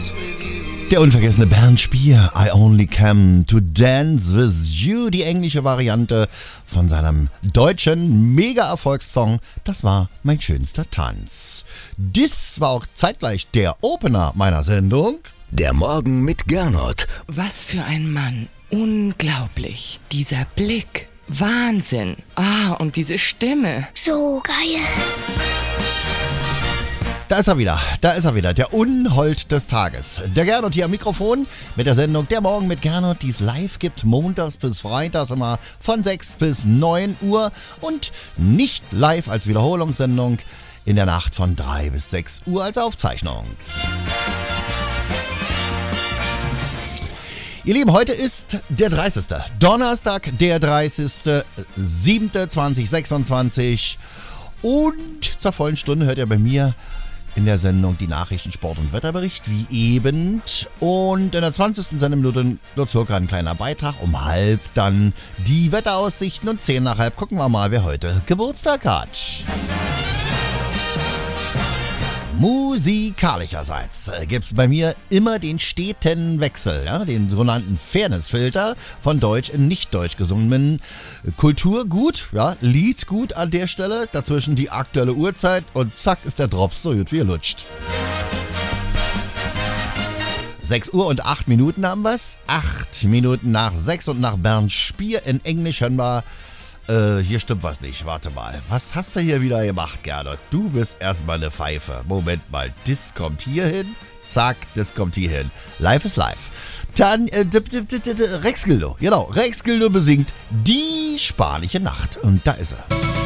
Der unvergessene Bernd Spier, I Only Came to Dance with You, die englische Variante von seinem deutschen Mega-Erfolgssong, das war Mein schönster Tanz. Dies war auch zeitgleich der Opener meiner Sendung. Der Morgen mit Gernot. Was für ein Mann, unglaublich, dieser Blick, Wahnsinn, und diese Stimme. So geil. Da ist er wieder, der Unhold des Tages. Der Gernot hier am Mikrofon mit der Sendung Der Morgen mit Gernot, die es live gibt, montags bis freitags immer von 6 bis 9 Uhr und nicht live als Wiederholungssendung in der Nacht von 3 bis 6 Uhr als Aufzeichnung. Ihr Lieben, heute ist der 30. Donnerstag, der 30.07.2026 und zur vollen Stunde hört ihr bei mir in der Sendung die Nachrichten, Sport und Wetterbericht, wie eben. Und in der 20. Sendeminute nur circa ein kleiner Beitrag. Um 11 dann die Wetteraussichten und 10 nach halb gucken wir mal, wer heute Geburtstag hat. Musikalischerseits gibt es bei mir immer den steten Wechsel, ja, den sogenannten Fairness-Filter von Deutsch in Nicht-Deutsch gesungenen Kulturgut, ja, Liedgut an der Stelle, dazwischen die aktuelle Uhrzeit und zack ist der Drops so gut wie er lutscht. 6 Uhr und 8 Minuten haben wir's, 8 Minuten nach 6 und nach Bernd Spier in Englisch hören wir. Hier stimmt was nicht. Warte mal. Was hast du hier wieder gemacht, Gernot? Du bist erstmal eine Pfeife. Moment mal. Das kommt hier hin. Zack, das kommt hier hin. Live ist live. Dann Rex Gildo. Genau. Rex Gildo besingt Die spanische Nacht. Und da ist er.